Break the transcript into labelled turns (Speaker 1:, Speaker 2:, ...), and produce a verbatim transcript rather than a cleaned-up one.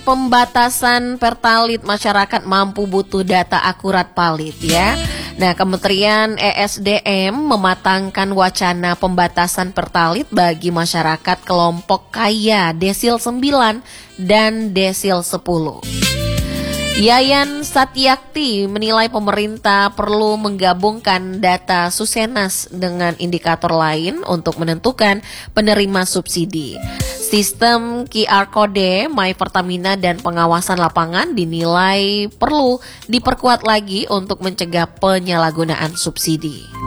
Speaker 1: pembatasan Pertalite, masyarakat mampu butuh data akurat Palit ya. Nah, Kementerian E S D M mematangkan wacana pembatasan Pertalite bagi masyarakat kelompok kaya desil sembilan dan desil sepuluh. Yayan Satyakti menilai pemerintah perlu menggabungkan data Susenas dengan indikator lain untuk menentukan penerima subsidi. Sistem Q R Code My Pertamina dan pengawasan lapangan dinilai perlu diperkuat lagi untuk mencegah penyalahgunaan subsidi.